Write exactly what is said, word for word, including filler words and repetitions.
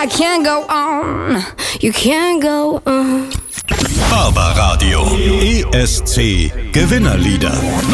I can't go on, you can't go on. Barbaradio. E S C Gewinnerlieder.